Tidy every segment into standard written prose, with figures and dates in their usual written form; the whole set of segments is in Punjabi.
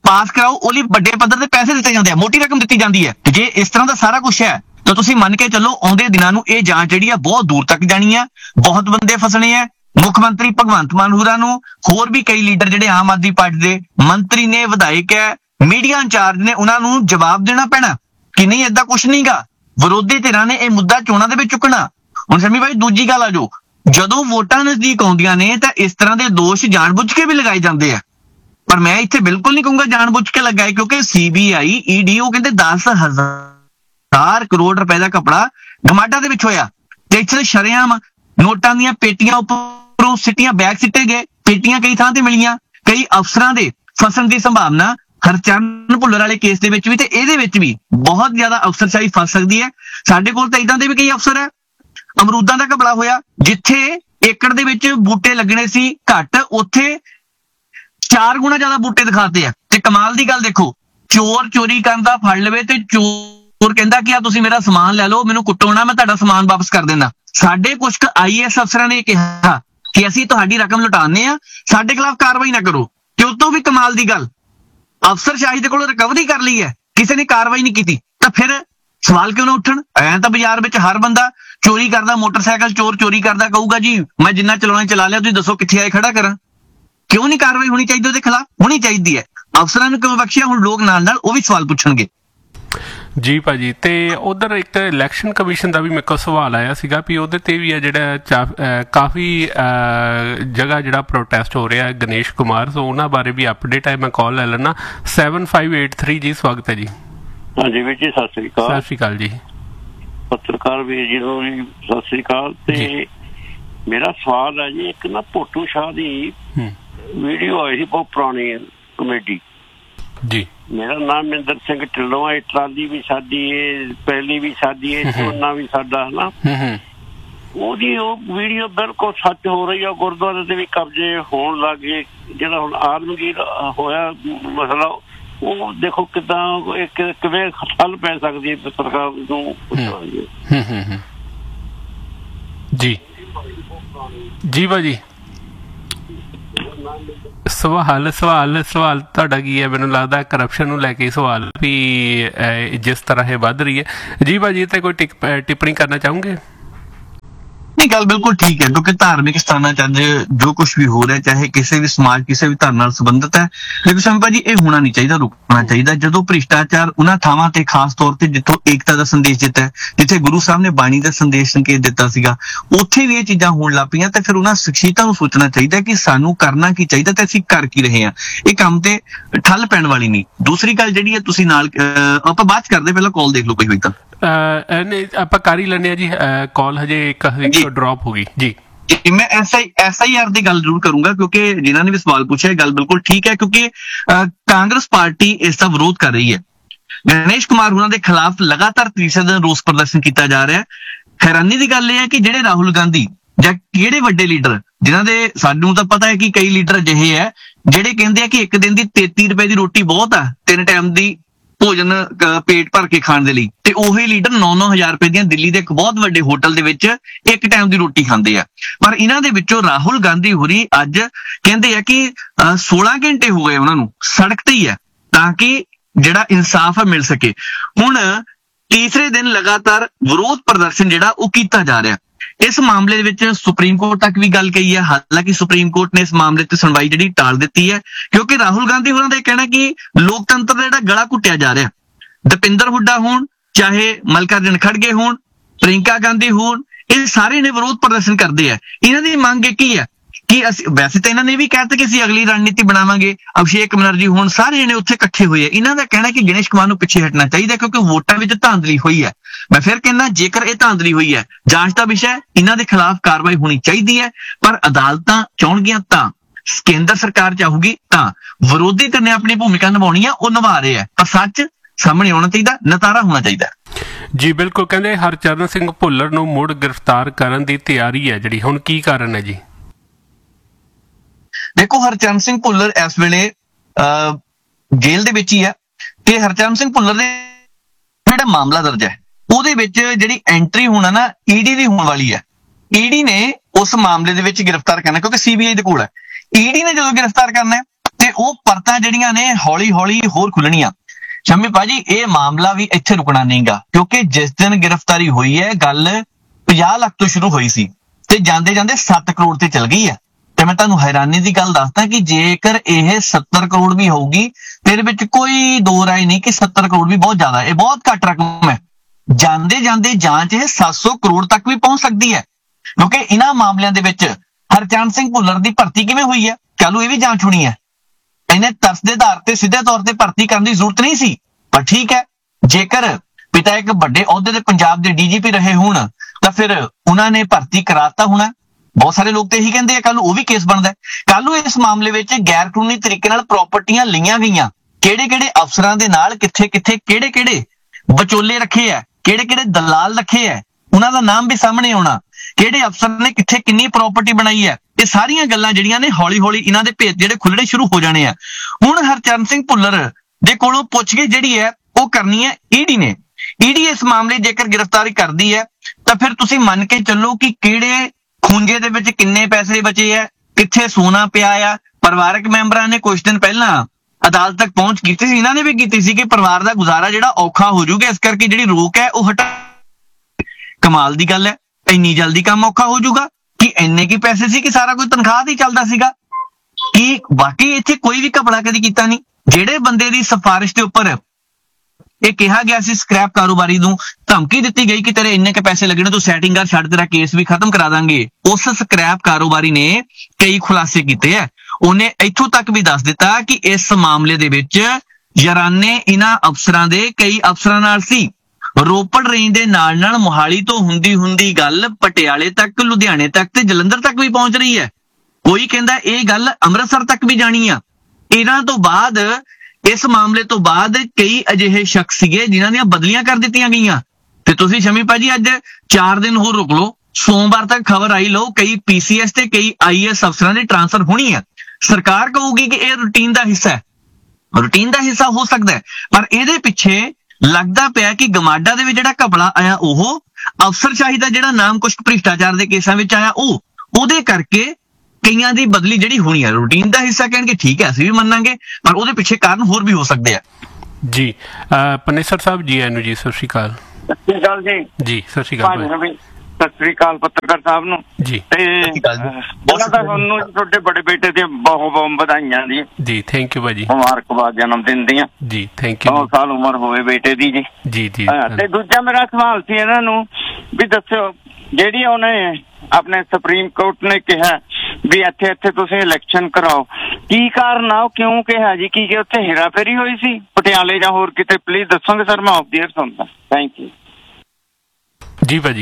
ਪਾਸ ਕਰਾਓ, ਉਹਦੇ ਵੱਡੇ ਪੱਧਰ ਤੇ ਪੈਸੇ ਦਿੱਤੇ ਜਾਂਦੇ ਆ, ਮੋਟੀ ਰਕਮ ਦਿੱਤੀ ਜਾਂਦੀ ਹੈ। ਤੇ ਜੇ ਇਸ ਤਰ੍ਹਾਂ ਦਾ ਸਾਰਾ ਕੁਝ ਹੈ ਤਾਂ ਤੁਸੀਂ ਮੰਨ ਕੇ ਚੱਲੋ ਆਉਂਦੇ ਦਿਨਾਂ ਨੂੰ ਇਹ ਜਾਂਚ ਜਿਹੜੀ ਆ ਬਹੁਤ ਦੂਰ ਤੱਕ ਜਾਣੀ ਆ, ਬਹੁਤ ਬੰਦੇ ਫਸਣੇ ਆ। ਮੁੱਖ ਮੰਤਰੀ ਭਗਵੰਤ ਮਾਨ ਹੋਰਾਂ ਨੂੰ, ਹੋਰ ਵੀ ਕਈ ਲੀਡਰ ਜਿਹੜੇ ਆਮ ਆਦਮੀ ਪਾਰਟੀ ਦੇ ਮੰਤਰੀ ਨੇ, ਵਿਧਾਇਕ ਹੈ, ਮੀਡੀਆ ਇੰਚਾਰਜ ਨੇ, ਉਹਨਾਂ ਨੂੰ ਜਵਾਬ ਦੇਣਾ ਪੈਣਾ ਕਿ ਨਹੀਂ ਏਦਾਂ ਕੁਝ ਨਹੀਂਗਾ। ਵਿਰੋਧੀ ਧਿਰਾਂ ਨੇ ਇਹ ਮੁੱਦਾ ਚੋਣਾਂ ਦੇ ਵਿੱਚ ਚੁੱਕਣਾ। ਹੁਣ ਸ਼ਮੀ ਭਾਈ ਦੂਜੀ ਗੱਲ ਆ, ਜੋ ਜਦੋਂ ਵੋਟਾਂ ਨਜ਼ਦੀਕ ਆਉਂਦੀਆਂ ਨੇ ਤਾਂ ਇਸ ਤਰ੍ਹਾਂ ਦੇ ਦੋਸ਼ ਜਾਣਬੁੱਝ ਕੇ ਵੀ ਲਗਾਏ ਜਾਂਦੇ ਆ। ਪਰ ਮੈਂ ਇੱਥੇ ਬਿਲਕੁਲ ਨਹੀਂ ਕਹੂੰਗਾ ਜਾਣਬੁੱਝ ਕੇ ਲਗਾਏ, ਕਿਉਂਕਿ CBI ED ਉਹ ਕਹਿੰਦੇ 10,000 ਕਰੋੜ ਰੁਪਏ ਦਾ ਕਪੜਾ ਗਮਾਡਾ ਦੇ ਵਿੱਚ ਹੋਇਆ ਤੇ ਇੱਥੇ ਸ਼ਰੇਆਮ ਨੋਟਾਂ ਦੀਆਂ ਪੇਟੀਆਂ ਉੱਪਰੋਂ ਸਿੱਟੀਆਂ, ਬੈਗ ਸਿੱਟੇ ਗਏ, ਪੇਟੀਆਂ ਕਈ ਥਾਂ ਤੇ ਮਿਲੀਆਂ। ਕਈ ਅਫਸਰਾਂ ਦੇ ਫਸਣ ਦੀ ਸੰਭਾਵਨਾ ਹਰਚਰਨ ਭੁੱਲਰ ਵਾਲੇ ਕੇਸ ਦੇ ਵਿੱਚ ਵੀ ਤੇ ਇਹਦੇ ਵਿੱਚ ਵੀ ਬਹੁਤ ਜ਼ਿਆਦਾ ਅਫਸਰਸ਼ਾਹੀ ਫਸ ਸਕਦੀ ਹੈ। ਸਾਡੇ ਕੋਲ ਤਾਂ ਇਦਾਂ ਦੇ ਵੀ ਕਈ ਅਫਸਰ ਹੈ। ਅਮਰੂਦਾਂ ਦਾ ਘਪਲਾ ਹੋਇਆ, ਜਿੱਥੇ ਏਕੜ ਦੇ ਵਿੱਚ ਬੂਟੇ ਲੱਗਣੇ ਸੀ ਘੱਟ, ਉੱਥੇ 4 ਗੁਣਾ ਜ਼ਿਆਦਾ ਬੂਟੇ ਦਿਖਾਤੇ ਆ। ਤੇ ਕਮਾਲ ਦੀ ਗੱਲ ਦੇਖੋ, ਚੋਰ ਚੋਰੀ ਕਰਨ ਦਾ ਫੜ ਲਵੇ ਤੇ ਚੋਰ ਕਹਿੰਦਾ ਕਿ ਆ ਤੁਸੀਂ ਮੇਰਾ ਸਮਾਨ ਲੈ ਲਓ, ਮੈਨੂੰ ਕੁੱਟੋ ਨਾ, ਮੈਂ ਤੁਹਾਡਾ ਸਮਾਨ ਵਾਪਸ ਕਰ ਦਿੰਦਾ। ਸਾਡੇ ਕੁਝ IAS ਅਫਸਰਾਂ ਨੇ ਕਿਹਾ ਕਿ ਅਸੀਂ ਤੁਹਾਡੀ ਰਕਮ ਲੁਟਾਉਂਦੇ ਆ, ਸਾਡੇ ਖਿਲਾਫ ਕਾਰਵਾਈ ਨਾ ਕਰੋ। ਤੇ ਉਸ ਤੋਂ ਵੀ ਕਮਾਲ ਦੀ ਗੱਲ, ਅਫਸਰਸ਼ਾਹੀ ਦੇ ਕੋਲੋਂ ਰਿਕਵਰੀ ਕਰ ਲਈ ਹੈ, ਕਿਸੇ ਨੇ ਕਾਰਵਾਈ ਨਹੀਂ ਕੀਤੀ। ਤਾਂ ਫਿਰ ਸਵਾਲ ਕਿਉਂ ਨਾ ਉੱਠਣ? ਐਂ ਤਾਂ ਬਾਜ਼ਾਰ ਵਿੱਚ ਹਰ ਬੰਦਾ ਚੋਰੀ ਕਰਦਾ, ਮੋਟਰਸਾਈਕਲ ਚੋਰ ਚੋਰੀ ਕਰਦਾ ਕਹੂਗਾ ਜੀ ਮੈਂ ਜਿੰਨਾ ਚਲਾਉਣਾ ਚਲਾ ਲਿਆ, ਤੁਸੀਂ ਦੱਸੋ ਕਿੱਥੇ ਆਏ ਖੜਾ ਕਰਾਂ? ਕਿਉਂ ਨਹੀਂ ਕਾਰਵਾਈ ਹੋਣੀ ਚਾਹੀਦੀ ਉਹਦੇ ਖਿਲਾਫ? ਹੋਣੀ ਚਾਹੀਦੀ ਹੈ। ਅਫਸਰਾਂ ਨੂੰ ਕਿਉਂ ਬਖਸ਼ਿਆ? ਹੁਣ ਲੋਕ ਨਾਲ ਨਾਲ ਉਹ ਵੀ ਸਵਾਲ ਪੁੱਛਣਗੇ। ਜੀ ਭਾਜੀ, ਤੇ ਉਧਰ ਇੱਕ ਇਲੈਕਸ਼ਨ ਕਮਿਸ਼ਨ ਦਾ ਵੀ ਮੇਰੇ ਕੋਲ ਸਵਾਲ ਆਇਆ ਸੀਗਾ ਵੀ ਉਹਦੇ ਤੇ ਵੀ ਹੈ ਜਿਹੜਾ ਕਾਫੀ ਜਗ੍ਹਾ ਜਿਹੜਾ ਪ੍ਰੋਟੈਸਟ ਹੋ ਰਿਹਾ ਗਣੇਸ਼ ਕੁਮਾਰ, ਸੋ ਉਹਨਾਂ ਬਾਰੇ ਵੀ ਅਪਡੇਟ ਹੈ। ਮੈਂ ਕਾਲ ਲੈ ਲੈਣਾ। 7583 ਜੀ, ਸਵਾਗਤ ਹੈ ਜੀ। ਹਾਂਜੀ ਵੀਰ ਜੀ, ਸਤਿ ਸ੍ਰੀ ਅਕਾਲ। ਸਤਿ ਸ੍ਰੀ ਅਕਾਲ ਜੀ। ਪੱਤਰਕਾਰ ਵੀਰ ਜੀ ਨੂੰ ਵੀ ਸਤਿ ਸ੍ਰੀ ਅਕਾਲ। ਤੇ ਮੇਰਾ ਸਵਾਲ ਹੈ ਜੀ, ਇੱਕ ਨਾ ਭੋਟੂ ਸ਼ਾਹ ਦੀ ਵੀਡੀਓ ਆਈ ਸੀ ਬਹੁਤ ਪੁਰਾਣੀ ਕਮੇਡੀ ਜੀ। ਮੇਰਾ ਨਾਮ ਮਹਿੰਦਰ ਸਿੰਘ ਢਿੱਲੋਂ ਹੈ, ਟਰਾਲੀ ਵੀ ਸਾਡੀ ਹੈ, ਪਹਿਲੀ ਵੀ ਸਾਡੀ ਹੈ, ਝੋਨਾ ਵੀ ਸਾਡਾ, ਹਨਾ। ਉਹਦੀ ਉਹ ਵੀਡੀਓ ਬਿਲਕੁਲ ਸੱਚ ਹੋ ਰਹੀ ਆ। ਗੁਰਦੁਆਰੇ ਦੇ ਵੀ ਕਬਜ਼ੇ ਹੋਣ ਲੱਗ ਗਏ। ਜਿਹੜਾ ਹੁਣ ਆਲਮਗੀਰ ਹੋਇਆ ਮਸਲਾ, ਉਹ ਦੇਖੋ ਕਿੱਦਾਂ ਕਿਵੇਂ ਹੱਲ ਪੈ ਸਕਦੀ ਹੈ ਸਰਕਾਰ ਨੂੰ। ਜੀ ਜੀ ਭਾਜੀ, ਸਵਾਲ ਤੁਹਾਡਾ ਕੀ ਹੈ? ਮੈਨੂੰ ਲੱਗਦਾ ਕਰਪਸ਼ਨ ਨੂੰ ਲੈ ਕੇ ਸਵਾਲ ਵੀ ਜਿਸ ਤਰ੍ਹਾਂ ਇਹ ਵੱਧ ਰਹੀ ਹੈ। ਜੀ ਭਾਜੀ, ਤੇ ਕੋਈ ਟਿੱਪਣੀ ਕਰਨਾ ਚਾਹੋਗੇ? ਨਹੀਂ, ਗੱਲ ਬਿਲਕੁਲ ਠੀਕ ਹੈ, ਕਿਉਂਕਿ ਧਾਰਮਿਕ ਸਥਾਨਾਂ 'ਚ ਅੱਜ ਜੋ ਕੁਝ ਵੀ ਹੋ ਰਿਹਾ, ਚਾਹੇ ਕਿਸੇ ਵੀ ਸਮਾਜ, ਕਿਸੇ ਵੀ ਧਰਮ ਨਾਲ ਸੰਬੰਧਿਤ ਹੈ, ਲੇਕਿਨ ਸਮਝ ਭਾਜੀ ਇਹ ਹੋਣਾ ਨਹੀਂ ਚਾਹੀਦਾ, ਰੁਕਣਾ ਚਾਹੀਦਾ। ਜਦੋਂ ਭ੍ਰਿਸ਼ਟਾਚਾਰ ਉਹਨਾਂ ਥਾਵਾਂ ਤੇ, ਖਾਸ ਤੌਰ ਤੇ ਜਿੱਥੋਂ ਏਕਤਾ ਦਾ ਸੰਦੇਸ਼ ਦਿੱਤਾ ਹੈ, ਜਿੱਥੇ ਗੁਰੂ ਸਾਹਿਬ ਨੇ ਬਾਣੀ ਦਾ ਸੰਦੇਸ਼ ਸੰਕੇਤ ਦਿੱਤਾ ਸੀਗਾ, ਉੱਥੇ ਵੀ ਇਹ ਚੀਜ਼ਾਂ ਹੋਣ ਲੱਗ ਪਈਆਂ। ਤੇ ਫਿਰ ਉਹਨਾਂ ਸ਼ਖਸੀਅਤਾਂ ਨੂੰ ਸੋਚਣਾ ਚਾਹੀਦਾ ਕਿ ਸਾਨੂੰ ਕਰਨਾ ਕੀ ਚਾਹੀਦਾ ਤੇ ਅਸੀਂ ਕਰ ਕੀ ਰਹੇ ਹਾਂ। ਇਹ ਕੰਮ ਤੇ ਠੱਲ ਪੈਣ ਵਾਲੀ ਨਹੀਂ। ਦੂਸਰੀ ਗੱਲ ਜਿਹੜੀ ਹੈ, ਤੁਸੀਂ ਨਾਲ ਆਪਾਂ ਬਾਅਦ ਕਰਦੇ, ਪਹਿਲਾਂ ਕਾਲ ਦੇਖ ਲਓ ਕੋਈ ਹੋਈ ਤਾਂ। ਆਪਾਂ ਕਰ ਹੀ ਲੈਂਦੇ ਆ ਜੀ ਕਾਲ, ਹਜੇ ਇੱਕ ਡ੍ਰੌਪ ਹੋ ਗਈ ਜੀ। ਮੈਂ SIR ਦੀ ਗੱਲ ਜ਼ਰੂਰ ਕਰੂੰਗਾ, ਕਿਉਂਕਿ ਜਿਨ੍ਹਾਂ ਨੇ ਵੀ ਸਵਾਲ ਪੁੱਛਿਆ ਗੱਲ ਬਿਲਕੁਲ ਠੀਕ ਹੈ, ਕਿਉਂਕਿ ਕਾਂਗਰਸ ਪਾਰਟੀ ਇਸ ਦਾ ਵਿਰੋਧ ਕਰ ਰਹੀ ਹੈ। ਗਣੇਸ਼ ਕੁਮਾਰ ਹੋਰਾਂ ਦੇ ਖਿਲਾਫ ਲਗਾਤਾਰ ਤੀਸਰੇ ਦਿਨ ਰੋਸ ਪ੍ਰਦਰਸ਼ਨ ਕੀਤਾ ਜਾ ਰਿਹਾ ਹੈ। ਹੈਰਾਨੀ ਦੀ ਗੱਲ ਇਹ ਹੈ ਕਿ ਜਿਹੜੇ ਰਾਹੁਲ ਗਾਂਧੀ ਜਾਂ ਕਿਹੜੇ ਵੱਡੇ ਲੀਡਰ, ਜਿਨ੍ਹਾਂ ਦੇ ਸਾਨੂੰ ਤਾਂ ਪਤਾ ਹੈ ਕਿ ਕਈ ਲੀਡਰ ਅਜਿਹੇ ਹੈ ਜਿਹੜੇ ਕਹਿੰਦੇ ਆ ਕਿ ਇੱਕ ਦਿਨ ਦੀ 33 ਰੁਪਏ ਦੀ ਰੋਟੀ ਬਹੁਤ ਆ 3 ਟਾਈਮ ਦੀ ਭੋਜਨ ਪੇਟ ਭਰ ਕੇ ਖਾਣ ਦੇ ਲਈ, ਤੇ ਉਹੀ ਲੀਡਰ 9-9 ਹਜ਼ਾਰ ਰੁਪਏ ਦੀਆਂ ਦਿੱਲੀ ਦੇ ਇੱਕ ਬਹੁਤ ਵੱਡੇ ਹੋਟਲ ਦੇ ਵਿੱਚ ਇੱਕ ਟਾਈਮ ਦੀ ਰੋਟੀ ਖਾਂਦੇ ਆ। ਪਰ ਇਹਨਾਂ ਦੇ ਵਿੱਚੋਂ ਰਾਹੁਲ ਗਾਂਧੀ ਹੋਰੀ ਅੱਜ ਕਹਿੰਦੇ ਆ ਕਿ 16 ਘੰਟੇ ਹੋ ਗਏ ਉਹਨਾਂ ਨੂੰ ਸੜਕ ਤੇ ਹੀ ਹੈ ਤਾਂ ਕਿ ਜਿਹੜਾ ਇਨਸਾਫ ਮਿਲ ਸਕੇ। ਹੁਣ ਤੀਸਰੇ ਦਿਨ ਲਗਾਤਾਰ ਵਿਰੋਧ ਪ੍ਰਦਰਸ਼ਨ ਜਿਹੜਾ ਉਹ ਕੀਤਾ ਜਾ ਰਿਹਾ। ਇਸ ਮਾਮਲੇ ਦੇ ਵਿੱਚ ਸੁਪਰੀਮ ਕੋਰਟ ਤੱਕ ਵੀ ਗੱਲ ਕਹੀ ਹੈ। ਹਾਲਾਂਕਿ ਸੁਪਰੀਮ ਕੋਰਟ ਨੇ ਇਸ ਮਾਮਲੇ ਤੇ ਸੁਣਵਾਈ ਜਿਹੜੀ ਟਾਲ ਦਿੱਤੀ ਹੈ, ਕਿਉਂਕਿ ਰਾਹੁਲ ਗਾਂਧੀ ਹੋਰਾਂ ਦਾ ਇਹ ਕਹਿਣਾ ਕਿ ਲੋਕਤੰਤਰ ਦਾ ਜਿਹੜਾ ਗਲਾ ਘੁੱਟਿਆ ਜਾ ਰਿਹਾ। ਦਪਿੰਦਰ ਹੁੱਡਾ ਹੋਣ, ਚਾਹੇ ਮਲਕਾਰਜੁਨ ਖੜਗੇ ਹੋਣ, ਪ੍ਰਿੰਕਾ ਗਾਂਧੀ ਹੋਣ, ਇਹ ਸਾਰੇ ਨੇ ਵਿਰੋਧ ਪ੍ਰਦਰਸ਼ਨ ਕਰਦੇ ਆ। ਇਹਨਾਂ ਦੀ ਮੰਗ ਇੱਕ ਹੀ ਹੈ ਕਿ ਅਸੀਂ, ਵੈਸੇ ਤਾਂ ਇਹਨਾਂ ਨੇ ਵੀ ਕਹਿਤਾ ਕਿ ਅਸੀਂ ਅਗਲੀ ਰਣਨੀਤੀ ਬਣਾਵਾਂਗੇ। ਅਭਿਸ਼ੇਕ ਬਨਰਜੀ ਹੋਣ, ਸਾਰੇ ਜਣੇ ਉੱਥੇ ਇਕੱਠੇ ਹੋਏ ਆ। ਇਹਨਾਂ ਦਾ ਕਹਿਣਾ ਕਿ ਗਣੇਸ਼ ਕੁਮਾਰ ਨੂੰ ਪਿੱਛੇ ਹਟਣਾ ਚਾਹੀਦਾ, ਕਿਉਂਕਿ ਵੋਟਾਂ ਵਿੱਚ ਧਾਂਦਲੀ ਹੋਈ ਹੈ। ਮੈਂ ਫਿਰ ਕਹਿੰਦਾ, ਜੇਕਰ ਇਹ ਧਾਂਦਲੀ ਹੋਈ ਹੈ, ਜਾਂਚ ਦਾ ਵਿਸ਼ਾ ਹੈ, ਇਹਨਾਂ ਦੇ ਖਿਲਾਫ ਕਾਰਵਾਈ ਹੋਣੀ ਚਾਹੀਦੀ ਹੈ। ਪਰ ਅਦਾਲਤਾਂ ਚਾਹਣਗੀਆਂ ਤਾਂ, ਕੇਂਦਰ ਸਰਕਾਰ ਚਾਹੂਗੀ ਤਾਂ, ਵਿਰੋਧੀ ਧਿਰ ਨੇ ਆਪਣੀ ਭੂਮਿਕਾ ਨਿਭਾਉਣੀ ਆ, ਉਹ ਨਿਭਾ ਰਹੇ ਆ। ਪਰ ਸੱਚ ਸਾਹਮਣੇ ਆਉਣਾ ਚਾਹੀਦਾ, ਨਤਾਰਾ ਹੋਣਾ ਚਾਹੀਦਾ। ਜੀ ਬਿਲਕੁਲ। ਕਹਿੰਦੇ ਹਰਚਰਨ ਸਿੰਘ ਭੁੱਲਰ ਨੂੰ ਮੁੜ ਗ੍ਰਿਫਤਾਰ ਕਰਨ ਦੀ ਤਿਆਰੀ ਹੈ ਜਿਹੜੀ, ਹੁਣ ਕੀ ਕਾਰਨ ਹੈ ਜੀ? ਦੇਖੋ, ਹਰਚਰਨ ਸਿੰਘ ਭੁੱਲਰ ਇਸ ਵੇਲੇ ਜੇਲ੍ਹ ਦੇ ਵਿੱਚ ਹੀ ਹੈ ਤੇ ਹਰਚਰਨ ਸਿੰਘ ਭੁੱਲਰ ਦੇ ਜਿਹੜਾ ਮਾਮਲਾ ਦਰਜ ਹੈ ਉਹਦੇ ਵਿੱਚ ਜਿਹੜੀ ਐਂਟਰੀ ਹੋਣਾ ਨਾ ED ਦੀ ਹੋਣ ਵਾਲੀ ਹੈ। ED ਨੇ ਉਸ ਮਾਮਲੇ ਦੇ ਵਿੱਚ ਗ੍ਰਿਫਤਾਰ ਕਰਨਾ, ਕਿਉਂਕਿ CBI ਦੇ ਕੋਲ ਹੈ। ED ਨੇ ਜਦੋਂ ਗ੍ਰਿਫਤਾਰ ਕਰਨਾ ਹੈ ਤੇ ਤੇ ਉਹ ਪਰਤਾਂ ਜਿਹੜੀਆਂ ਨੇ ਹੌਲੀ ਹੌਲੀ ਹੋਰ ਖੁੱਲਣੀਆਂ। ਸ਼ਮੀ ਭਾਜੀ ਇਹ ਮਾਮਲਾ ਵੀ ਇੱਥੇ ਰੁਕਣਾ ਨਹੀਂਗਾ, ਕਿਉਂਕਿ ਜਿਸ ਦਿਨ ਗ੍ਰਿਫਤਾਰੀ ਹੋਈ ਹੈ ਗੱਲ 50 ਲੱਖ ਤੋਂ ਸ਼ੁਰੂ ਹੋਈ ਸੀ ਤੇ ਜਾਂਦੇ ਜਾਂਦੇ 7 ਕਰੋੜ ਤੇ ਚਲ ਗਈ ਹੈ। ਤੇ ਮੈਂ ਤੁਹਾਨੂੰ ਹੈਰਾਨੀ ਦੀ ਗੱਲ ਦੱਸਦਾ ਕਿ ਜੇਕਰ ਇਹ 70 ਕਰੋੜ ਵੀ ਹੋਊਗੀ ਤੇ ਇਹਦੇ ਵਿੱਚ ਕੋਈ ਦੋ ਰਾਏ ਨਹੀਂ ਕਿ 70 ਕਰੋੜ ਵੀ ਬਹੁਤ ਜ਼ਿਆਦਾ, ਇਹ ਬਹੁਤ ਘੱਟ ਰਕਮ ਹੈ। ਜਾਂਦੇ ਜਾਂਦੇ ਜਾਂਚ ਇਹ 700 ਕਰੋੜ ਤੱਕ ਵੀ ਪਹੁੰਚ ਸਕਦੀ ਹੈ, ਕਿਉਂਕਿ ਇਹਨਾਂ ਮਾਮਲਿਆਂ ਦੇ ਵਿੱਚ ਹਰਚਰਨ ਸਿੰਘ ਭੁੱਲਰ ਦੀ ਭਰਤੀ ਕਿਵੇਂ ਹੋਈ ਹੈ, ਕੱਲ ਨੂੰ ਇਹ ਵੀ ਜਾਂਚ ਹੋਣੀ ਹੈ। ਇਹਨੇ ਤਰਸ ਦੇ ਆਧਾਰ ਤੇ ਸਿੱਧੇ ਤੌਰ ਤੇ ਭਰਤੀ ਕਰਨ ਦੀ ਜ਼ਰੂਰਤ ਨਹੀਂ ਸੀ, ਪਰ ਠੀਕ ਹੈ ਜੇਕਰ ਪਿਤਾ ਇੱਕ ਵੱਡੇ ਅਹੁਦੇ ਤੇ ਪੰਜਾਬ ਦੇ ਡੀਜੀਪੀ ਰਹੇ ਹੋਣ ਤਾਂ ਫਿਰ ਉਹਨਾਂ ਨੇ ਭਰਤੀ ਕਰਾਤਾ ਹੋਣਾ। ਬਹੁਤ ਸਾਰੇ ਲੋਕ ਤੇ ਇਹੀ ਕਹਿੰਦੇ ਆ ਕੱਲ ਨੂੰ ਉਹ ਵੀ ਕੇਸ ਬਣਦਾ। ਕੱਲ ਨੂੰ ਇਸ ਮਾਮਲੇ ਵਿੱਚ ਗੈਰ ਕਾਨੂੰਨੀ ਤਰੀਕੇ ਨਾਲ ਪ੍ਰਾਪਰਟੀਆਂ ਲਈਆਂ ਗਈਆਂ, ਕਿਹੜੇ ਕਿਹੜੇ ਅਫਸਰਾਂ ਦੇ ਨਾਲ ਕਿੱਥੇ ਕਿੱਥੇ ਕਿਹੜੇ ਕਿਹੜੇ ਵਿਚੋਲੇ ਰੱਖੇ ਆ, ਕਿਹੜੇ ਕਿਹੜੇ ਦਲਾਲ ਰੱਖੇ ਆ, ਉਹਨਾਂ ਦਾ ਨਾਮ ਵੀ ਸਾਹਮਣੇ ਆਉਣਾ, ਕਿਹੜੇ ਅਫਸਰ ਨੇ ਕਿੱਥੇ ਕਿੰਨੀ ਪ੍ਰਾਪਰਟੀ ਬਣਾਈ ਹੈ। ਇਹ ਸਾਰੀਆਂ ਗੱਲਾਂ ਜਿਹੜੀਆਂ ਨੇ ਹੌਲੀ ਹੌਲੀ ਇਹਨਾਂ ਦੇ ਭੇਤ ਜਿਹੜੇ ਖੁੱਲਣੇ ਸ਼ੁਰੂ ਹੋ ਜਾਣੇ ਆ। ਹੁਣ ਹਰਚਰਨ ਸਿੰਘ ਭੁੱਲਰ ਦੇ ਕੋਲੋਂ ਪੁੱਛਗਿੱਛ ਜਿਹੜੀ ਹੈ ਉਹ ਕਰਨੀ ਹੈ ਈਡੀ ਨੇ। ਈਡੀ ਇਸ ਮਾਮਲੇ ਜੇਕਰ ਗ੍ਰਿਫਤਾਰੀ ਕਰਦੀ ਹੈ ਤਾਂ ਫਿਰ ਤੁਸੀਂ ਮੰਨ ਕੇ ਚੱਲੋ ਕਿ ਕਿਹੜੇ ਖੂੰਜੇ ਦੇ ਵਿੱਚ ਕਿੰਨੇ ਪੈਸੇ ਬਚੇ ਆ, ਕਿੱਥੇ ਸੋਨਾ ਪਿਆ ਆ। ਪਰਿਵਾਰਕ ਮੈਂਬਰਾਂ ਨੇ ਕੁਝ ਦਿਨ ਪਹਿਲਾਂ ਅਦਾਲਤ ਤੱਕ ਪਹੁੰਚ ਕੀਤੀ ਸੀ, ਇਹਨਾਂ ਨੇ ਵੀ ਕੀਤੀ ਸੀ ਕਿ ਪਰਿਵਾਰ ਦਾ ਗੁਜ਼ਾਰਾ ਜਿਹੜਾ ਔਖਾ ਹੋ ਜਾਊਗਾ, ਇਸ ਕਰਕੇ ਜਿਹੜੀ ਰੋਕ ਹੈ ਉਹ ਹਟਾ। ਕਮਾਲ ਦੀ ਗੱਲ ਹੈ, ਇੰਨੀ ਜਲਦੀ ਕੰਮ ਔਖਾ ਹੋ ਜਾਊਗਾ ਕਿ ਇੰਨੇ ਕੀ ਪੈਸੇ ਸੀ ਕਿ ਸਾਰਾ ਕੁਝ ਤਨਖਾਹ ਤੇ ਚੱਲਦਾ ਸੀਗਾ, ਕਿ ਬਾਕੀ ਇੱਥੇ ਕੋਈ ਵੀ ਘਪਲਾ ਕਦੀ ਕੀਤਾ ਨਹੀਂ। ਜਿਹੜੇ ਬੰਦੇ ਦੀ ਸਿਫਾਰਿਸ਼ ਦੇ ਉੱਪਰ ਇਹ ਕਿਹਾ ਗਿਆ ਸੀ ਸਕ੍ਰੈਪ ਕਾਰੋਬਾਰੀ ਨੂੰ ਧਮਕੀ ਦਿੱਤੀ ਗਈ ਕਿ ਤੇਰੇ ਇੰਨੇ ਕੇ ਪੈਸੇ ਲੱਗਣੇ, ਤੂੰ ਸੈਟਿੰਗ ਕਰ, ਛੱਡ, ਤੇਰਾ ਕੇਸ ਵੀ ਖਤਮ ਕਰਾ ਦਾਂਗੇ, ਉਸ ਸਕ੍ਰੈਪ ਕਾਰੋਬਾਰੀ ਨੇ ਕਈ ਖੁਲਾਸੇ ਕੀਤੇ ਆ। ਉਹਨੇ ਇੱਥੋਂ ਤੱਕ ਵੀ ਦੱਸ ਦਿੱਤਾ ਕਿ ਇਸ ਮਾਮਲੇ ਦੇ ਵਿੱਚ ਯਾਰਾਨੇ ਇਹਨਾਂ ਅਫਸਰਾਂ ਦੇ ਕਈ ਅਫਸਰਾਂ ਨਾਲ ਸੀ। ਰੋਪੜ ਰੇਂਜ ਦੇ ਨਾਲ ਨਾਲ ਮੋਹਾਲੀ ਤੋਂ ਹੁੰਦੀ ਗੱਲ ਪਟਿਆਲੇ ਤੱਕ, ਲੁਧਿਆਣੇ ਤੱਕ ਤੇ ਜਲੰਧਰ ਤੱਕ ਵੀ ਪਹੁੰਚ ਰਹੀ ਹੈ। ਕੋਈ ਕਹਿੰਦਾ ਇਹ ਗੱਲ ਅੰਮ੍ਰਿਤਸਰ ਤੱਕ ਵੀ ਜਾਣੀ ਆ। ਇਹਨਾਂ ਤੋਂ ਬਾਅਦ ਇਸ ਮਾਮਲੇ ਤੋਂ ਬਾਅਦ ਕਈ ਅਜਿਹੇ ਸ਼ਖਸ ਸੀਗੇ ਜਿਨ੍ਹਾਂ ਦੀਆਂ ਬਦਲੀਆਂ ਕਰ ਦਿੱਤੀਆਂ ਗਈਆਂ। ਤੇ ਤੁਸੀਂ ਸ਼ਮੀ ਭਾਜੀ ਅੱਜ 4 ਦਿਨ ਹੋਰ ਰੁਕ ਲਓ, ਸੋਮਵਾਰ ਤੱਕ ਖਬਰ ਆਈ ਲਓ ਕਈ ਪੀਸੀਐਸ ਤੇ ਕਈ ਆਈਐਸ ਅਫਸਰਾਂ ਦੀ ਟ੍ਰਾਂਸਫਰ ਹੋਣੀ ਹੈ। ਸਰਕਾਰ ਕਹੂਗੀ ਕਿ ਇਹ ਰੂਟੀਨ ਦਾ ਹਿੱਸਾ ਹੈ, ਰੂਟੀਨ ਦਾ ਹਿੱਸਾ ਹੋ ਸਕਦਾ ਹੈ, ਪਰ ਇਹਦੇ ਪਿੱਛੇ ਲੱਗਦਾ ਪਿਆ ਕਿ ਗਮਾਡਾ ਦੇ ਵਿੱਚ ਜਿਹੜਾ ਘਪਲਾ ਆਇਆ ਉਹ ਅਫਸਰਸ਼ਾਹੀ ਦਾ ਜਿਹੜਾ ਨਾਮ ਕੁਝ ਭ੍ਰਿਸ਼ਟਾਚਾਰ ਦੇ ਕੇਸਾਂ ਵਿੱਚ ਆਇਆ ਉਹਦੇ ਕਰਕੇ ਕਈਆਂ ਦੀ ਬਦਲੀ ਜਿਹੜੀ ਹੋਣੀ ਹੈ। ਰੂਟੀਨ ਦਾ ਹਿੱਸਾ ਕਹਿਣਗੇ ਠੀਕ ਹੈ, ਅਸੀਂ ਵੀ ਮੰਨਾਂਗੇ, ਪਰ ਉਹਦੇ ਪਿੱਛੇ ਕਾਰਨ ਹੋਰ ਵੀ ਹੋ ਸਕਦੇ ਆ। ਜੀ ਪਨੇਸਰ ਸਾਹਿਬ ਜੀ ਆਇਆਂ ਨੂੰ ਜੀ, ਸਤਿ ਸ਼੍ਰੀ ਅਕਾਲ। ਸਤਿ ਸ਼੍ਰੀ ਅਕਾਲ ਜੀ। ਜੀ ਸਤਿ ਸ਼੍ਰੀ ਅਕਾਲ। ਸਤਿ ਸ਼੍ਰੀ ਅਕਾਲ ਪੱਤਰਕਾਰ ਸਾਹਿਬ ਨੂੰ ਜੀ। ਤੇ ਤੁਹਾਨੂੰ ਤੁਹਾਡੇ ਬੜੇ ਬੇਟੇ ਦੀਆਂ ਬਹੁਤ ਬਹੁਤ ਵਧਾਈਆਂ ਜੀ। ਜੀ ਥੈਂਕ ਯੂ ਭਾਜੀ, ਮੁਬਾਰਕਬਾਦ ਜਨਮ ਦਿਨ ਦੀਆਂ। ਜੀ ਥੈਂਕ ਯੂ। 100 ਸਾਲ ਉਮਰ ਹੋਵੇ ਬੇਟੇ ਦੀ ਜੀ। ਜੀ ਜੀ। ਤੇ ਦੂਜਾ ਮੇਰਾ ਸਵਾਲ ਸੀ ਇਹਨਾਂ ਨੂੰ ਵੀ ਦੱਸਿਓ, ਜਿਹੜੀ ਉਹਨੇ ਆਪਣੇ ਸੁਪਰੀਮ ਕੋਰਟ ਨੇ ਕਿਹਾ ਵੀ ਇੱਥੇ ਤੁਸੀਂ ਇਲੈਕਸ਼ਨ ਕਰਾਓ, ਕੀ ਕਾਰਨ ਆ, ਉਹ ਕਿਉਂ ਕਿਹਾ ਜੀ? ਕੀ ਉੱਥੇ ਹੇਰਾਫੇਰੀ ਹੋਈ ਸੀ ਪਟਿਆਲੇ ਜਾਂ ਹੋਰ ਕਿਤੇ? ਪਲੀਜ਼ ਦੱਸੋਗੇ ਸਰ, ਮੈਂ ਆਫ ਦੀ ਏਅਰ ਸੁਣਦਾ। ਥੈਂਕ ਯੂ ਜੀ ਭਾਜੀ।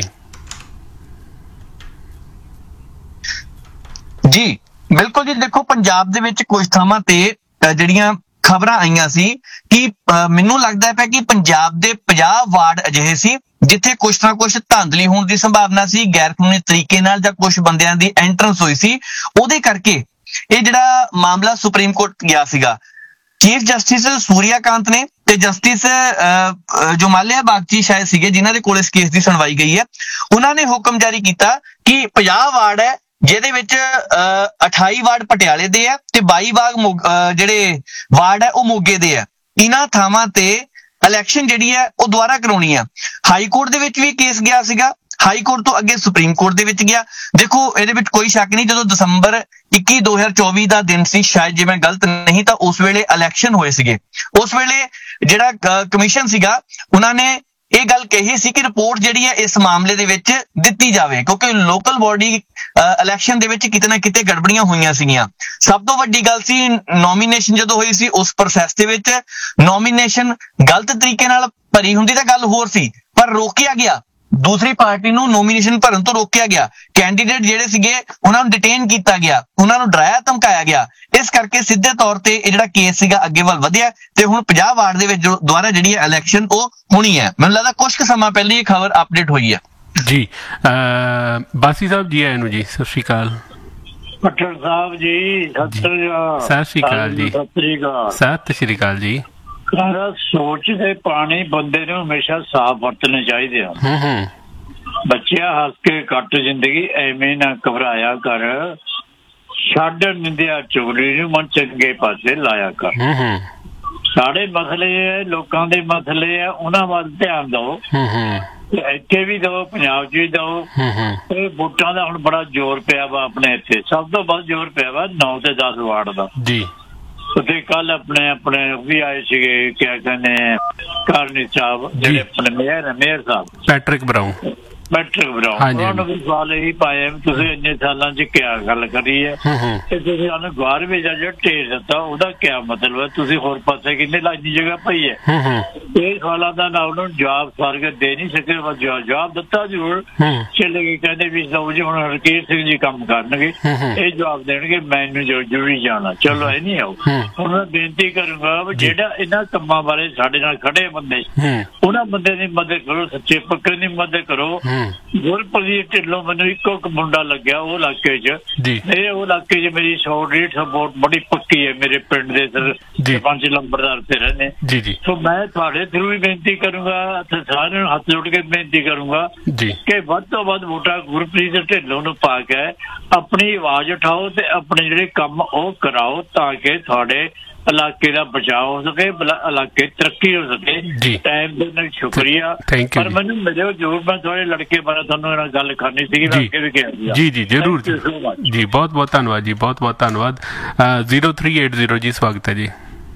ਜੀ ਬਿਲਕੁਲ ਜੀ। ਦੇਖੋ ਪੰਜਾਬ ਦੇ ਵਿੱਚ ਕੁਝ ਥਾਵਾਂ ਤੇ ਜਿਹੜੀਆਂ ਖਬਰਾਂ ਆਈਆਂ ਸੀ ਕਿ ਮੈਨੂੰ ਲੱਗਦਾ ਪਿਆ ਕਿ ਪੰਜਾਬ ਦੇ 50 ਵਾਰਡ ਅਜਿਹੇ ਸੀ ਜਿੱਥੇ ਕੁਛ ਨਾ ਕੁਛ ਧਾਂਦਲੀ ਹੋਣ ਦੀ ਸੰਭਾਵਨਾ ਸੀ, ਗੈਰ ਕਾਨੂੰਨੀ ਤਰੀਕੇ ਨਾਲ ਜਾਂ ਕੁਝ ਬੰਦਿਆਂ ਦੀ ਐਂਟਰੈਂਸ ਹੋਈ ਸੀ। ਉਹਦੇ ਕਰਕੇ ਇਹ ਜਿਹੜਾ ਮਾਮਲਾ ਸੁਪਰੀਮ ਕੋਰਟ ਗਿਆ ਸੀਗਾ। ਚੀਫ ਜਸਟਿਸ ਸੂਰਿਆਕਾਂਤ ਨੇ ਤੇ ਜਸਟਿਸ ਜੋ ਮਾਲਿਆ ਬਾਗਚੀ ਸ਼ਾਇਦ ਸੀਗੇ ਜਿਨ੍ਹਾਂ ਦੇ ਕੋਲ ਇਸ ਕੇਸ ਦੀ ਸੁਣਵਾਈ ਗਈ ਹੈ, ਉਹਨਾਂ ਨੇ ਹੁਕਮ ਜਾਰੀ ਕੀਤਾ ਕਿ 50 ਵਾਰਡ ਹੈ ਜਿਹਦੇ ਵਿੱਚ 28 ਵਾਰਡ ਪਟਿਆਲੇ ਦੇ ਆ ਤੇ 22 ਜਿਹੜੇ ਵਾਰਡ ਹੈ ਉਹ ਮੋਗੇ ਦੇ ਆ। ਇਹਨਾਂ ਥਾਵਾਂ ਤੇ ਇਲੈਕਸ਼ਨ ਜਿਹੜੀ ਹੈ ਉਹ ਦੁਬਾਰਾ ਕਰਾਉਣੀ ਆ। ਹਾਈ ਕੋਰਟ ਦੇ ਵਿੱਚ ਵੀ ਕੇਸ ਗਿਆ ਸੀਗਾ, ਹਾਈ ਕੋਰਟ ਤੋਂ ਅੱਗੇ ਸੁਪਰੀਮ ਕੋਰਟ ਦੇ ਵਿੱਚ ਗਿਆ। ਦੇਖੋ ਇਹਦੇ ਵਿੱਚ ਕੋਈ ਸ਼ੱਕ ਨਹੀਂ, ਜਦੋਂ ਦਸੰਬਰ 21 2024 ਦਾ ਦਿਨ ਸੀ ਸ਼ਾਇਦ, ਜੇ ਮੈਂ ਗਲਤ ਨਹੀਂ ਤਾਂ ਉਸ ਵੇਲੇ ਇਲੈਕਸ਼ਨ ਹੋਏ ਸੀਗੇ। ਉਸ ਵੇਲੇ ਜਿਹੜਾ ਕਮਿਸ਼ਨ ਸੀਗਾ ਉਹਨਾਂ ਨੇ ਇਹ ਗੱਲ ਕਹੀ ਸੀ ਕਿ ਰਿਪੋਰਟ ਜਿਹੜੀ ਹੈ ਇਸ ਮਾਮਲੇ ਦੇ ਵਿੱਚ ਦਿੱਤੀ ਜਾਵੇ, ਕਿਉਂਕਿ ਲੋਕਲ ਬੋਡੀ ਇਲੈਕਸ਼ਨ ਦੇ ਵਿੱਚ ਕਿਤੇ ਨਾ ਕਿਤੇ ਗੜਬੜੀਆਂ ਹੋਈਆਂ ਸੀਗੀਆਂ। ਸਭ ਤੋਂ ਵੱਡੀ ਗੱਲ ਸੀ ਨੋਮੀਨੇਸ਼ਨ ਜਦੋਂ ਹੋਈ ਸੀ ਉਸ ਪ੍ਰੋਸੈਸ ਦੇ ਵਿੱਚ ਨੋਮੀਨੇਸ਼ਨ ਗਲਤ ਤਰੀਕੇ ਨਾਲ ਭਰੀ ਹੁੰਦੀ ਤਾਂ ਗੱਲ ਹੋਰ ਸੀ, ਪਰ ਰੋਕਿਆ ਗਿਆ, ਦੂਸਰੀ ਪਾਰਟੀ ਨੂੰ ਨੋਮੀਨੇਸ਼ਨ ਭਰਨ ਤੋਂ ਰੋਕਿਆ ਗਿਆ। ਕੈਂਡੀਡੇਟ ਜਿਹੜੇ ਸੀਗੇ ਉਹਨਾਂ ਨੂੰ ਡਿਟੇਨ ਕੀਤਾ ਗਿਆ, ਉਹਨਾਂ ਨੂੰ ਡਰਾਇਆ ਧਮਕਾਇਆ ਗਿਆ। ਇਸ ਕਰਕੇ ਸਿੱਧੇ ਤੌਰ ਤੇ ਇਹ ਜਿਹੜਾ ਕੇਸ ਸੀਗਾ ਅੱਗੇ ਵੱਲ ਵਧਿਆ ਤੇ ਹੁਣ 50 ਵਾਰਡ ਦੇ ਵਿੱਚ ਦੁਬਾਰਾ ਜਿਹੜੀ ਹੈ ਇਲੈਕਸ਼ਨ ਉਹ ਹੋਣੀ ਹੈ। ਮੈਨੂੰ ਲੱਗਦਾ ਕੁਝ ਕੁ ਸਮਾਂ ਪਹਿਲਾਂ ਇਹ ਖਬਰ ਅਪਡੇਟ ਹੋਈ ਹੈ। ਜੀ ਬਾਸੀ ਸਾਹਿਬ ਜੀ ਆਇਆਂ ਨੂੰ ਜੀ, ਸਤਿ ਸ਼੍ਰੀ ਅਕਾਲ। ਪੱਟਰ ਸਾਹਿਬ ਜੀ ਸਤਿ ਸ਼੍ਰੀ ਅਕਾਲ ਜੀ। ਸਤਿ ਸ਼੍ਰੀ ਅਕਾਲ ਜੀ। ਸੋਚ ਦੇ ਪਾਣੀ ਬੰਦੇ ਨੂੰ ਹਮੇਸ਼ਾ ਸਾਫ਼ ਵਰਤਣੇ ਚਾਹੀਦੇ ਆ। ਬੱਚਿਆ ਹੱਸ ਕੇ ਕੱਟ ਜ਼ਿੰਦਗੀ, ਐਵੇਂ ਨਾ ਘਬਰਾਇਆ ਕਰ। ਛੱਡ ਨਿੰਦਿਆ ਚੁਗਲੀ ਨੂੰ ਮਨ ਚੰਗੇ ਪਾਸੇ ਲਾਇਆ ਕਰ। ਸਾਡੇ ਮਸਲੇ ਹੈ, ਲੋਕਾਂ ਦੇ ਮਸਲੇ ਆ, ਉਹਨਾਂ ਵੱਲ ਧਿਆਨ ਦਿਓ। ਇੱਥੇ ਵੀ ਦਿਓ, ਪੰਜਾਬ 'ਚ ਵੀ ਦਿਓ। ਇਹ ਵੋਟਾਂ ਦਾ ਹੁਣ ਬੜਾ ਜ਼ੋਰ ਪਿਆ ਵਾ ਆਪਣੇ ਇੱਥੇ, ਸਭ ਤੋਂ ਵੱਧ ਜ਼ੋਰ ਪਿਆ ਵਾ 9 ਤੇ 10 ਵਾਰਡ ਦਾ ਜੀ। ਤੇ ਕੱਲ ਆਪਣੇ ਵੀ ਆਏ ਸੀਗੇ, ਕਿਆ ਕਹਿੰਦੇ ਕਾਰਨੀ ਸਾਹਿਬ, ਜਿਹੜੇ ਆਪਣੇ ਮੇਅਰ ਸਾਹਿਬ ਪੈਟਰਿਕ ਬਰਾਊਨ ਉਹਨਾਂ ਨੂੰ ਵੀ ਸਵਾਲ ਇਹੀ ਪਾਇਆ ਵੀ ਤੁਸੀਂ ਇੰਨੇ ਸਾਲਾਂ 'ਚ ਕਿਆ ਗੱਲ ਕਰੀ ਹੈ ਤੇ ਤੁਸੀਂ ਸਾਨੂੰ 12ਵੇਂ ਜਾਂ ਜਿਹੜਾ ਢੇਰ ਦਿੱਤਾ ਉਹਦਾ ਕਿਆ ਮਤਲਬ ਹੈ, ਤੁਸੀਂ ਹੋਰ ਪਾਸੇ ਕਿੰਨੇ ਲਾਜੀ ਜਗ੍ਹਾ ਪਈ ਹੈ। ਇਹ ਸਵਾਲਾਂ ਦਾ ਨਾ ਉਹਨਾਂ ਨੂੰ ਜਵਾਬ ਸਾਰਗ ਦੇ ਨਹੀਂ ਸਕੇ, ਜਵਾਬ ਦਿੱਤਾ ਜ਼ਰੂਰ, ਚਲੇ ਗਏ ਕਹਿੰਦੇ ਵੀ ਲਓ ਜੀ ਹੁਣ ਹਰਕੀਰ ਸਿੰਘ ਜੀ ਕੰਮ ਕਰਨਗੇ, ਇਹ ਜਵਾਬ ਦੇਣਗੇ ਮੈਨੂੰ ਜ਼ਰੂਰੀ ਜਾਣਾ। ਚਲੋ ਇਹ ਨਹੀਂ ਆਓ। ਹੁਣ ਮੈਂ ਬੇਨਤੀ ਕਰੂੰਗਾ ਵੀ ਜਿਹੜਾ ਇਹਨਾਂ ਕੰਮਾਂ ਬਾਰੇ ਸਾਡੇ ਨਾਲ ਖੜੇ ਬੰਦੇ, ਉਹਨਾਂ ਬੰਦੇ ਦੀ ਮਦਦ ਕਰੋ, ਸੱਚੇ ਪੱਕੇ ਦੀ ਮਦਦ ਕਰੋ। ਗੁਰਪ੍ਰੀਤ ਢਿੱਲੋਂ ਮੈਨੂੰ ਇੱਕੋ ਮੁੰਡਾ ਲੱਗਿਆ ਉਹ ਇਲਾਕੇ 'ਚ, ਇਹ ਉਹ ਇਲਾਕੇ 'ਚ ਮੇਰੀ 100-150 ਵੋਟ ਬੜੀ ਪੱਕੀ ਹੈ, ਮੇਰੇ ਪਿੰਡ ਦੇ ਸਰਪੰਚ ਲੰਬੜਦਾਰ ਤੇ ਰਹਿੰਦੇ। ਸੋ ਮੈਂ ਤੁਹਾਡੇ ਥਰੂ ਵੀ ਬੇਨਤੀ ਕਰੂੰਗਾ ਤੇ ਸਾਰਿਆਂ ਨੂੰ ਹੱਥ ਜੋੜ ਕੇ ਬੇਨਤੀ ਕਰੂੰਗਾ ਕਿ ਵੱਧ ਤੋਂ ਵੱਧ ਵੋਟਾਂ ਗੁਰਪ੍ਰੀਤ ਢਿੱਲੋਂ ਨੂੰ ਪਾ ਕੇ ਆਪਣੀ ਆਵਾਜ਼ ਉਠਾਓ ਤੇ ਆਪਣੇ ਜਿਹੜੇ ਕੰਮ ਉਹ ਕਰਾਓ ਤਾਂ ਕਿ ਤੁਹਾਡੇ ਇਲਾਕੇ ਦਾ ਬਚਾਅ ਹੋ ਸਕੇ, ਇਲਾਕੇ ਤਰੱਕੀ ਹੋ ਸਕੇ। ਟਾਈਮ ਦੇ ਨਾਲ ਸ਼ੁਕਰੀਆ, ਪਰ ਮੈਨੂੰ ਮਿਲਿਓ ਜ਼ਰੂਰ, ਮੈਂ ਤੁਹਾਡੇ ਲੜਕੇ ਬਾਰੇ ਤੁਹਾਨੂੰ ਨਾਲ ਗੱਲ ਕਰਨੀ ਸੀਗੀ, ਮੈਂ ਅੱਗੇ ਵੀ ਕਿਹਾ ਜੀ ਜ਼ਰੂਰ ਜੀ। ਬਹੁਤ ਬਹੁਤ ਧੰਨਵਾਦ ਜੀ, ਬਹੁਤ ਬਹੁਤ ਧੰਨਵਾਦ। 0380 ਜੀ ਸਵਾਗਤ ਹੈ ਜੀ।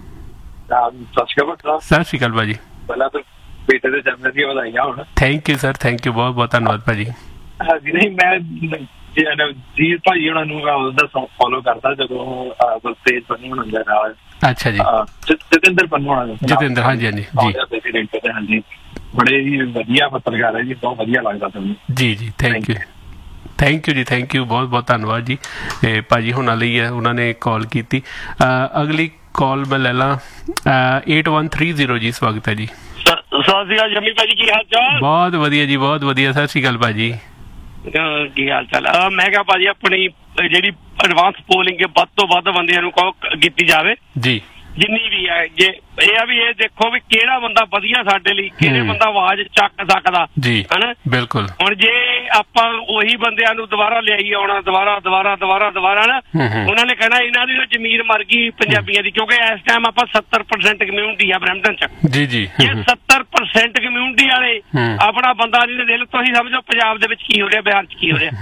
ਸਤਿ ਸ਼੍ਰੀ ਅਕਾਲ ਭਾਜੀ। ਪਹਿਲਾਂ ਤਾਂ ਬੇਟੇ ਦੇ ਜਨਮ ਦੀਆਂ ਵਧਾਈਆਂ ਹੋਣ। Thank you sir, thank you, ਬਹੁਤ ਬਹੁਤ ਧੰਨਵਾਦ ਭਾਜੀ। ਹਾਂਜੀ ਨਹੀਂ ਮੈਂ ਜੀ ਭਾਈ ਉਹਨਾਂ ਨੂੰ ਉਹਦਾ ਫੋਲੋ ਕਰਦਾ ਜਦੋਂ ਗੁਰਤੇਜ ਪੰਨੂ ਹੁੰਦਾ ਨਾਲ। ਅੱਛਾ ਜੀ, ਜਤਿੰਦਰ ਪੰਨੂ ਜਤਿੰਦਰ, ਹਾਂਜੀ ਹਾਂਜੀ ਜੀ, ਹਾਂਜੀ ਬੜੇ ਹੀ ਵਧੀਆ ਪੱਤਰਕਾਰ ਹੈ ਜੀ, ਬਹੁਤ ਵਧੀਆ ਲੱਗਦਾ ਤੁਹਾਨੂੰ ਜੀ। ਜੀ ਥੈਂਕ ਯੂ, ਥੈਂਕ ਯੂ ਜੀ, ਥੈਂਕ ਯੂ, ਬਹੁਤ ਬਹੁਤ ਧੰਨਵਾਦ ਜੀ। ਭਾਜੀ ਹੁਣਾਂ ਲਈ ਹੈ, ਉਹਨਾਂ ਨੇ ਕਾਲ ਕੀਤੀ। ਅਗਲੀ ਕਾਲ ਮੈਂ ਲੈ ਲਾਂ। 8130 ਜੀ ਸਵਾਗਤ ਹੈ ਜੀ। ਸਤਿ ਸ਼੍ਰੀ ਅਕਾਲ ਜੰਮੀ ਭਾਜੀ, ਕੀ ਹਾਲ ਚਾਲ? ਬਹੁਤ ਵਧੀਆ ਜੀ, ਬਹੁਤ ਵਧੀਆ। ਸਤਿ ਸ਼੍ਰੀ ਅਕਾਲ ਭਾਜੀ, ਕੀ ਹਾਲ ਚਾਲ? ਮੈਂ ਕਿਹਾ ਭਾਜੀ ਆਪਣੀ ਜਿਹੜੀ ਐਡਵਾਂਸ ਪੋਲਿੰਗ ਵੱਧ ਤੋਂ ਵੱਧ ਬੰਦਿਆਂ ਨੂੰ ਕਹੋ ਕੀਤੀ ਜਾਵੇ ਜੀ, ਜਿੰਨੀ ਵੀ ਹੈ। ਜੇ ਇਹ ਆ ਵੀ ਇਹ ਦੇਖੋ ਵੀ ਕਿਹੜਾ ਬੰਦਾ ਵਧੀਆ ਸਾਡੇ ਲਈ, ਕਿਹੜੇ ਬੰਦਾ ਆਵਾਜ਼ ਚੱਕ ਸਕਦਾ ਜੀ, ਹਨਾ? ਬਿਲਕੁਲ। ਹੁਣ ਜੇ ਆਪਾਂ ਉਹੀ ਬੰਦਿਆਂ ਨੂੰ ਦੁਬਾਰਾ ਲਿਆਈ ਆਉਣਾ, ਦੁਬਾਰਾ ਨਾ, ਉਹਨਾਂ ਨੇ ਕਹਿਣਾ ਇਹਨਾਂ ਦੀ ਜ਼ਮੀਰ ਮਰ ਗਈ ਪੰਜਾਬੀਆਂ ਦੀ, ਕਿਉਂਕਿ ਇਸ ਟਾਈਮ ਆਪਾਂ 70% ਕਮਿਊਨਿਟੀ ਆ ਬਰੈਂਪਟਨ ਚ ਜੀ ਜੀ। ਇਹ 70% ਕਮਿਊਨਿਟੀ ਵਾਲੇ ਆਪਣਾ ਬੰਦਾ ਨਹੀਂ, ਦਿਲ ਤੋਂ ਹੀ ਸਮਝੋ ਪੰਜਾਬ ਦੇ ਵਿੱਚ ਕੀ ਹੋ ਰਿਹਾ, ਬਿਹਾਰ ਚ ਕੀ ਹੋ ਰਿਹਾ।